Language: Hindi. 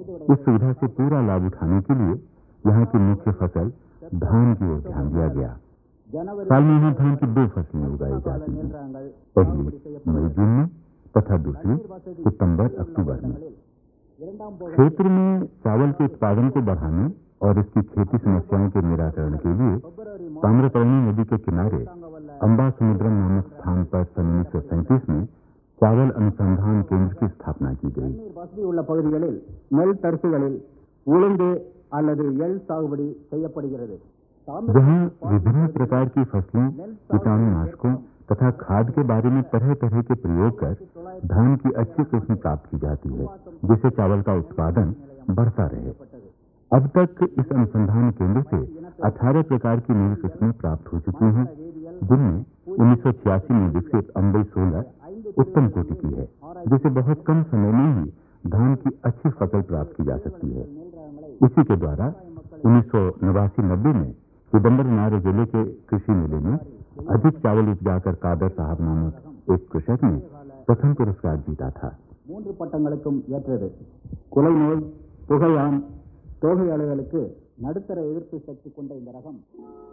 इस सुविधा से पूरा लाभ उठाने के लिए यहाँ की मुख्य फसल धान की ओर ध्यान दिया गया। साल में यहाँ धान की 2 फसलें उगाई जाती हैं, पहली मई जून में तथा दूसरी सितंबर अक्टूबर में। क्षेत्र में चावल के उत्पादन को बढ़ाने और इसकी खेती समस्याओं के निराकरण के लिए ताम्रपर्णी नदी के किनारे अंबा समुद्रम नामक स्थान पर सन 1937 में चावल अनुसंधान केंद्र की स्थापना की गई। வசதியுள்ள பகுதிகளில் நெல் தரிசுகளில் உளுந்து அல்லது எள் சாகுபடி செய்யப்படுகிறது। जहाँ विभिन्न प्रकार की फसलों, कीटाणुनाशकों तथा खाद के बारे में तरह तरह के प्रयोग कर धान की अच्छी किस्म प्राप्त की जाती है, जिससे चावल का उत्पादन बढ़ता रहे। अब तक इस अनुसंधान केंद्र से 18 प्रकार की नई किस्में प्राप्त हो चुकी हैं, जिनमें 1986 में विकसित अंबई 16 उत्तम कोटि की है, जिसे बहुत कम समय में ही धान की अच्छी फसल प्राप्त की जा सकती है। इसी के द्वारा 1989-90 में चिदंबरनार जिले के कृषि मेले में अधिक चावल उपजाकर कादर साहब नामक एक कृषक ने प्रथम पुरस्कार जीता था। 3 பட்டங்களுக்கும் ஏற்றது। குலை நோய், புகையான், தோகை அழுகலுக்கு நடுத்தர எதிர்ப்பு சக்தி கொண்ட இந்த ரகம்